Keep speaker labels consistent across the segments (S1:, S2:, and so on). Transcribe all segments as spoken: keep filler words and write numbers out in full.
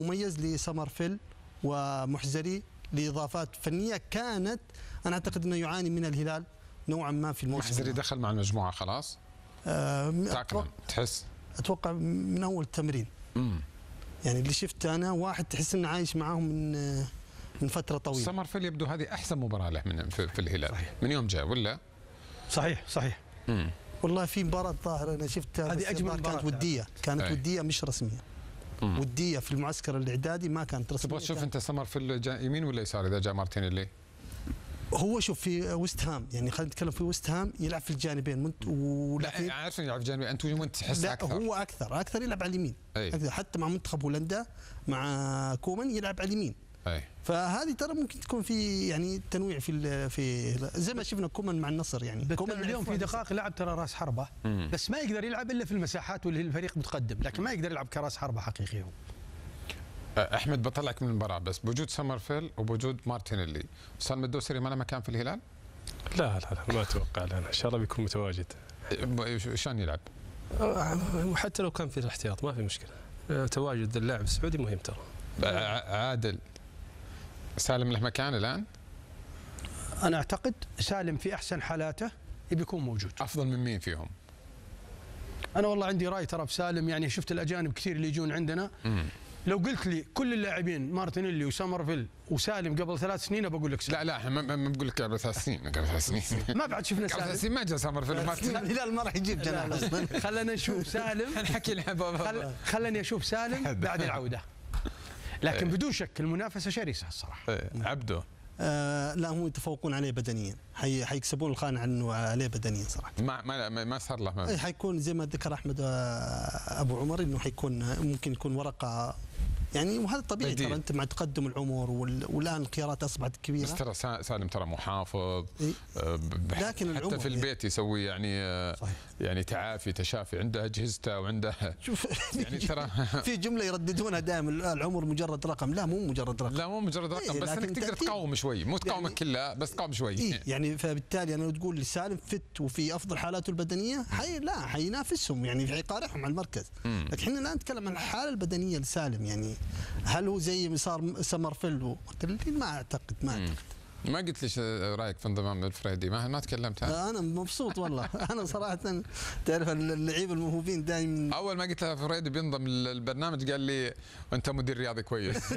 S1: مميز لسمرفيل ومحزري لاضافات فنيه كانت انا اعتقد انه يعاني من الهلال نوعا ما في الموسم.
S2: محزري دخل مع المجموعه خلاص؟
S1: آه
S2: أتوقع تحس؟
S1: اتوقع من اول التمرين.
S2: امم
S1: يعني اللي شفته انا واحد تحس انه عايش معاهم من من فتره طويله.
S2: سمرفيل يبدو هذه احسن مباراه له من في, في الهلال صحيح. من يوم جاء ولا؟
S3: صحيح صحيح.
S2: امم
S1: والله في مباراه ظاهره انا شفتها
S3: هذه اجمل مباراه
S1: كانت وديه، كانت أي. وديه مش رسميه. مم. وديه في المعسكر الاعدادي ما كانت رسميه.
S2: تبغى تشوف انت سمرفيل جاء يمين ولا يسار اذا جاء مارتينيلي؟
S1: هو شوف في ويست هام، يعني خلينا نتكلم في ويست هام يلعب في الجانبين منت ولكن
S2: لا عارف يلعب في الجانبين، انت وانت تحس
S1: لا
S2: اكثر.
S1: هو اكثر اكثر يلعب على اليمين أكثر، حتى مع منتخب هولندا مع كومان يلعب على اليمين.
S2: اي
S1: فهذه ترى ممكن تكون في يعني تنويع في في زي ما شفنا كومان مع النصر. يعني
S3: كومان اليوم في دقائق لعب ترى راس حربه مم. بس ما يقدر يلعب الا في المساحات واللي الفريق متقدم، لكن ما يقدر يلعب كراس حربه حقيقي هو.
S2: احمد بطلعك من المباراه بس بوجود سمرفيل وبوجود مارتينيلي، سالم الدوسري ما له مكان في الهلال؟
S4: لا لا لا ما اتوقع، لا ان شاء الله بيكون متواجد.
S2: شلون يلعب؟
S4: وحتى لو كان في الاحتياط ما في مشكله، تواجد اللاعب السعودي مهم ترى.
S2: عادل، سالم له مكان الان؟
S3: انا اعتقد سالم في احسن حالاته يبي يكون موجود.
S2: افضل من مين فيهم؟
S3: انا والله عندي راي ترى في سالم، يعني شفت الاجانب كثير اللي يجون عندنا. مم. لو قلت لي كل اللاعبين مارتينيلي وسامرفيل وسالم قبل ثلاث سنين بقول لك
S2: لا لا ما ما بقول لك قبل ثلاث سنين، قبل ثلاث سنين
S3: ما بعد شفنا سالم.
S2: قبل ثلاث سنين ما جاء سامرفيل ومارتينيلي.
S1: الهلال ما راح يجيب جناح اصلا.
S3: خلينا نشوف سالم
S2: الحكي لعبه
S3: خليني اشوف سالم بعد العوده. لكن بدون شك المنافسه شرسه الصراحه.
S2: عبده
S1: آه لا هم يتفوقون عليه بدنيا، حي حيكسبون الخان عنه عليه بدنيا صراحه.
S2: ما ما ما صار له.
S1: حيكون زي ما ذكر احمد ابو عمر انه حيكون ممكن يكون ورقه يعني، وهذا طبيعي ترى انت مع تقدم العمر والان الخيارات اصبحت كبيره.
S2: بس ترى سالم ترى محافظ
S1: إيه؟
S2: لكن حتى في البيت يسوي يعني صحيح. يعني تعافي تشافي، عنده اجهزته وعنده
S1: شوف
S2: يعني ترى
S1: في جمله يرددونها دائما العمر مجرد رقم. لا مو مجرد رقم،
S2: لا مو مجرد رقم. إيه؟ بس انك تقدر تقاوم شوي، مو تقاومك يعني كلها بس تقاوم شوي.
S1: إيه؟ يعني فبالتالي انا تقول لسالم فت وفي افضل حالاته البدنيه حي لا حينافسهم يعني حيقارعهم على المركز. مم. لكن احنا الان نتكلم عن الحاله البدنيه لسالم، يعني هل هو زي ما صار سمرفيل ومارتينيلي؟ ما اعتقد ما اعتقد.
S2: ما قلت ليش رايك في انضمام الفريدي؟ ما ما تكلمت عنه.
S1: انا مبسوط والله. انا صراحه تعرف اللعيبه الموهوبين دائما
S2: اول ما قلت له فريدي بينضم البرنامج قال لي انت مدير رياضي كويس.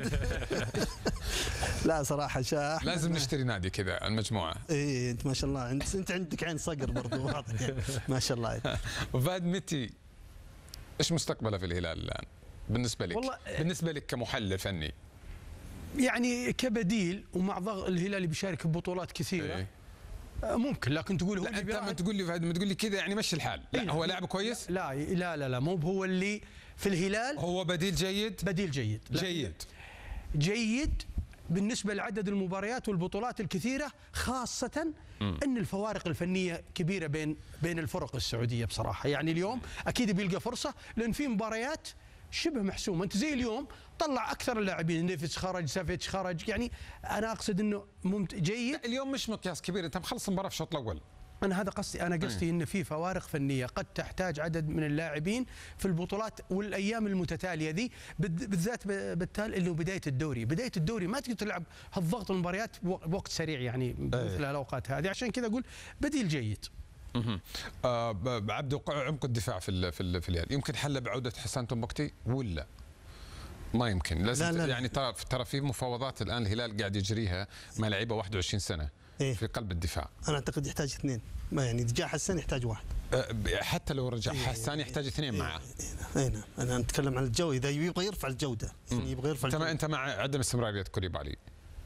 S1: لا صراحه شاح
S2: لازم نشتري نادي كذا المجموعه.
S1: ايه انت ما شاء الله انت انت عندك عين صقر برضو واضح يعني. ما شاء الله.
S2: وفهد متي ايش مستقبله في الهلال الان بالنسبه لك؟ والله بالنسبه لك كمحلل فني
S3: يعني كبديل ومع ضغط الهلال اللي بيشارك ببطولات كثيره إيه؟ ممكن، لكن تقول هو
S2: لا انت ما تقول لي ما تقول لي كذا يعني مشي الحال. لا إيه هو لاعب كويس؟
S3: لا لا لا لا مو هو اللي في الهلال.
S2: هو بديل جيد؟
S3: بديل جيد
S2: جيد
S3: جيد بالنسبه لعدد المباريات والبطولات الكثيره، خاصه م. ان الفوارق الفنيه كبيره بين بين الفرق السعوديه بصراحه. يعني اليوم اكيد بيلقى فرصه لان في مباريات شبه محسومه. انت زي اليوم طلع اكثر اللاعبين، نيفيتش خرج، سافيتش خرج، يعني انا اقصد انه ممت... جيد.
S2: اليوم مش مقياس كبير، انت مخلص المباراه في الشوط الاول.
S3: انا هذا قصدي، انا قصدي ان في فوارق فنيه قد تحتاج عدد من اللاعبين في البطولات والايام المتتاليه ذي بالذات، بالتالي انه بدايه الدوري، بدايه الدوري ما تقدر تلعب هالضغط المباريات بوقت سريع يعني مثل الاوقات هذه. عشان كذا اقول بديل جيد.
S2: اها آه عبده عمق الدفاع في في في الهلال يمكن حل بعوده حسان تومبكتي ولا ما يمكن؟ لازم لا لا يعني ترى ترى في مفاوضات الان الهلال قاعد يجريها مع لعيبه واحد وعشرين سنه إيه؟ في قلب الدفاع.
S1: انا اعتقد يحتاج اثنين، ما يعني جاء حسان يحتاج واحد.
S2: أه حتى لو رجع إيه حسان يحتاج اثنين إيه معه.
S1: اي نعم انا اتكلم عن الجو، اذا يبغى يرفع الجوده يعني يبغى يرفع
S2: انت انت مع عدم استمراريه كوليبالي؟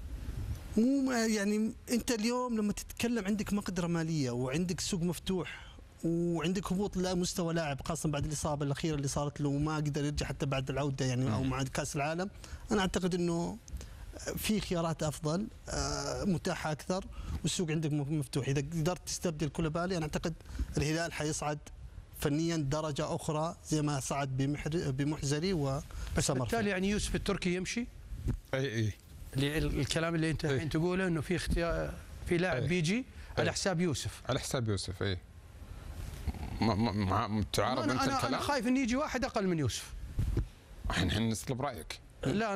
S1: مو يعني انت اليوم لما تتكلم عندك مقدره ماليه وعندك سوق مفتوح وعندك هبوط لمستوى لاعب خاصه بعد الاصابه الاخيره اللي صارت له وما قدر يرجع حتى بعد العوده يعني او مع كاس العالم، انا اعتقد انه في خيارات افضل متاحه اكثر والسوق عندك مفتوح. اذا قدرت تستبدل كوليبالي انا اعتقد الهلال حيصعد فنيا درجه اخرى زي ما صعد بمحزري وسمر.
S3: بس بالتالي يعني يوسف التركي يمشي؟
S2: اي اي
S3: اللي الكلام اللي انت الحين تقوله انه في اختيار في لاعب بيجي على حساب يوسف،
S2: على حساب يوسف. اي ما تعارض انت الكلام؟
S3: انا خايف ان يجي واحد اقل من يوسف.
S2: احنا نطلب رايك.
S3: لا